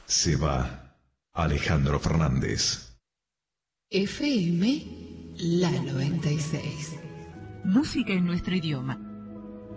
Se va Alejandro Fernández. FM La 96. Música en nuestro idioma.